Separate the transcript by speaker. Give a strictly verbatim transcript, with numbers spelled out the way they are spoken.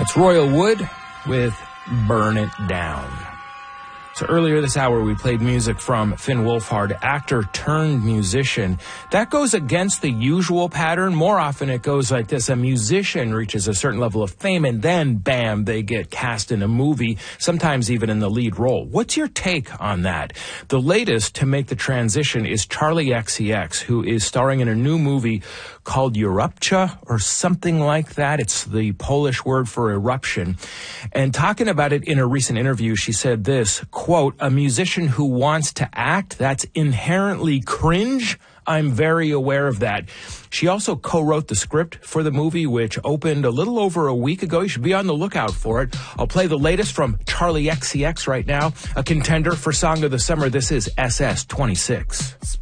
Speaker 1: That's Royal Wood with Burn It Down. So earlier this hour, we played music from Finn Wolfhard, actor turned musician. That goes against the usual pattern. More often it goes like this. A musician reaches a certain level of fame and then, bam, they get cast in a movie, sometimes even in the lead role. What's your take on that? The latest to make the transition is Charli X C X, who is starring in a new movie called Erupcja or something like that. It's the Polish word for eruption. And talking about it in a recent interview, she said this, quote, "A musician who wants to act, that's inherently cringe. I'm very aware of that." She also co-wrote the script for the movie, which opened a little over a week ago. You should be on the lookout for it. I'll play the latest from Charli X C X right now, a contender for Song of the Summer. This is S S twenty-six.